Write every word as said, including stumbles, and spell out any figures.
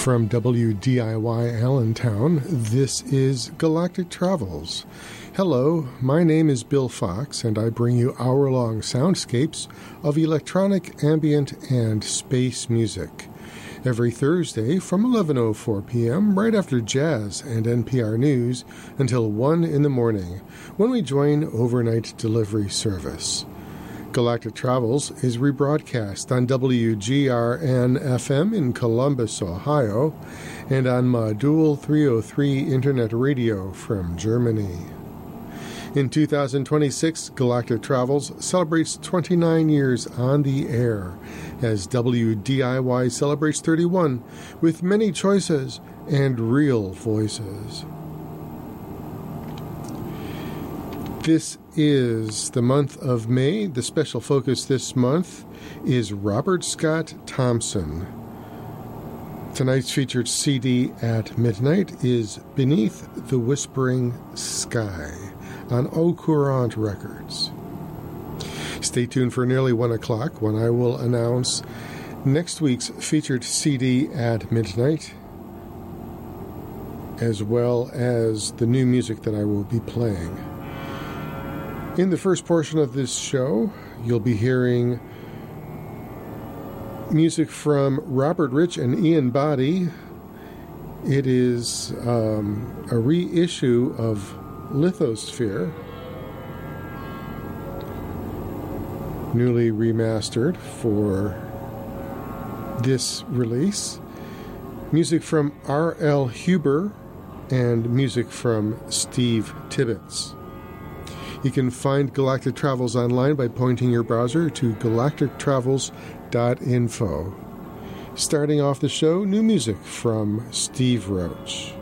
From W D I Y Allentown, this is Galactic Travels. Hello, my name is Bill Fox, and I bring you hour-long soundscapes of electronic, ambient, and space music. Every Thursday from eleven oh four p.m., right after jazz and N P R News, until one in the morning, when we join overnight delivery service. Galactic Travels is rebroadcast on W G R N F M in Columbus, Ohio, and on Modul three oh three Internet Radio from Germany. In two thousand twenty-six, Galactic Travels celebrates twenty-nine years on the air, as W D I Y celebrates thirty-one, with many choices and real voices. This is the month of May. The special focus this month is Robert Scott Thompson. Tonight's featured C D at midnight is Beneath the Whispering Sky on Au Courant Records. Stay tuned for nearly one o'clock when I will announce next week's featured C D at midnight, as well as the new music that I will be playing. In the first portion of this show, you'll be hearing music from Robert Rich and Ian Boddy. It is um, a reissue of Lithosphere, newly remastered for this release. Music from R L Huber and music from Steve Tibbetts. You can find Galactic Travels online by pointing your browser to galactic travels dot info. Starting off the show, new music from Steve Roach.